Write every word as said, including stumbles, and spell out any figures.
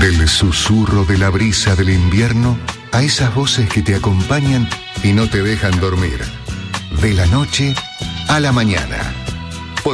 Del susurro de la brisa del invierno a esas voces que te acompañan y no te dejan dormir. De la noche a la mañana.